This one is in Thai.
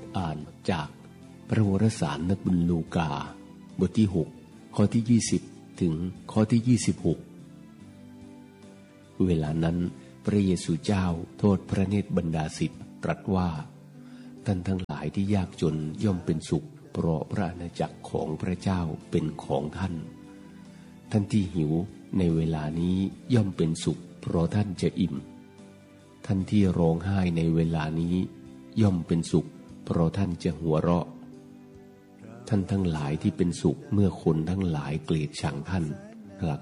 อ่านจากพระวรสารนักบุญลูกาบทที่6ข้อที่20ถึงข้อที่26เวลานั้นพระเยซูเจ้าโทษพระเนตรบรรดาศิษย์ตรัสว่าท่านทั้งหลายที่ยากจนย่อมเป็นสุขเพราะพระอาณาจักรของพระเจ้าเป็นของท่านท่านที่หิวในเวลานี้ย่อมเป็นสุขเพราะท่านจะอิ่มท่านที่ร้องไห้ในเวลานี้ย่อมเป็นสุขเพราะท่านจะหัวเราะท่านทั้งหลายที่เป็นสุขเมื่อคนทั้งหลายเกลียดชังท่าน